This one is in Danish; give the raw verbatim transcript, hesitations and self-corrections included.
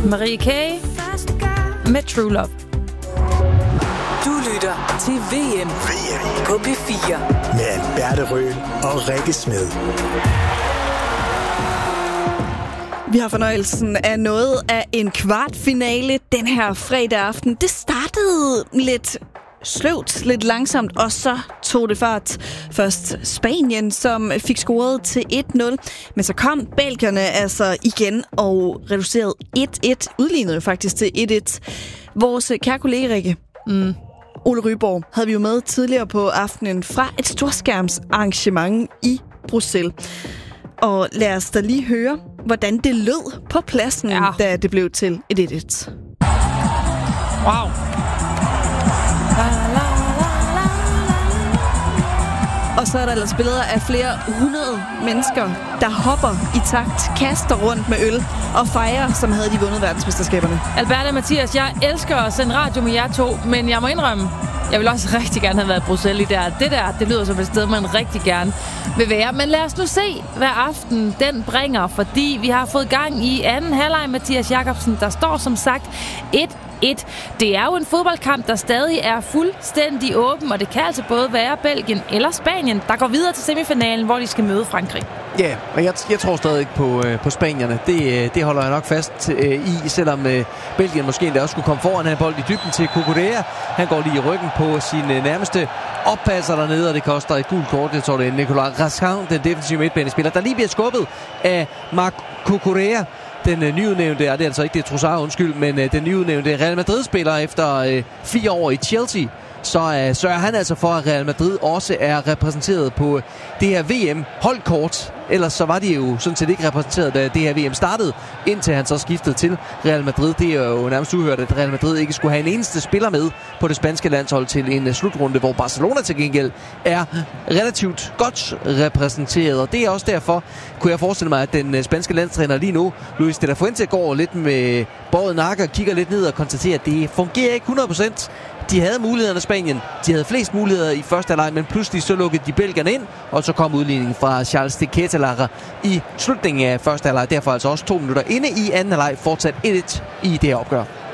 Marie K. med True Love. Du lytter til V M, V M. på P fire med Alberte Røhl og Rikke Smed. Vi har fornøjelsen af noget af en kvartfinale den her fredag aften. Det startede lidt sløvt, lidt langsomt, og så tog det fart. Først Spanien, som fik scoret til et nul, men så kom belgierne altså igen og reducerede et et, udlignede faktisk til et et. Vores kære kollega Rikke, mm. Ole Ryborg, havde vi jo med tidligere på aftenen fra et storskærmsarrangement i Bruxelles. Og lad os da lige høre, hvordan det lød på pladsen, ja. Da det blev til et et et. Wow. Og så er der ellers billeder af flere hundrede mennesker, der hopper i takt, kaster rundt med øl og fejrer, som havde de vundet verdensmesterskaberne. Alberte og Mathias, jeg elsker at sende radio med jer to, men jeg må indrømme, jeg vil også rigtig gerne have været i Bruxelles i der. Det der, det lyder som et sted, man rigtig gerne vil være. Men lad os nu se, hvad aften den bringer, fordi vi har fået gang i anden halvleg. Mathias Jakobsen, der står som sagt et et. Det er jo en fodboldkamp, der stadig er fuldstændig åben, og det kan altså både være Belgien eller Spanien, der går videre til semifinalen, hvor de skal møde Frankrig. Ja, og jeg, jeg tror stadig på, øh, på spanierne. Det, det holder jeg nok fast øh, i, selvom øh, Belgien måske endda også skulle komme foran en bold i dybden til Cucurella. Han går lige i ryggen på sin øh, nærmeste oppasser dernede, og det koster et gult kort. Jeg tror, det er Nicolas Raskin, den defensive midtbanespiller, der lige bliver skubbet af Marc Cucurella. Den øh, nyudnævnte, og det er altså ikke det Trossard, undskyld, men øh, den nyudnævnte Real Madrid-spiller efter øh, fire år i Chelsea, så øh, sørger han altså for, at Real Madrid også er repræsenteret på det her V M-holdkort. Ellers så var de jo sådan set ikke repræsenteret, da det her V M startede, indtil han så skiftede til Real Madrid. Det er jo nærmest uhørt, at Real Madrid ikke skulle have en eneste spiller med på det spanske landshold til en slutrunde, hvor Barcelona til gengæld er relativt godt repræsenteret. Og det er også derfor, kunne jeg forestille mig, at den spanske landstræner lige nu, Luis de la Fuente, går lidt med båret nakke og kigger lidt ned og konstaterer, at det fungerer ikke hundrede procent. De havde mulighederne i Spanien. De havde flest muligheder i første halvleg, men pludselig så lukkede de belgierne ind, og så kom udligningen fra Charles de Ketelaere i slutningen af første halvleg. Derfor altså også to minutter inde i anden halvleg, fortsat et et i det her opgør.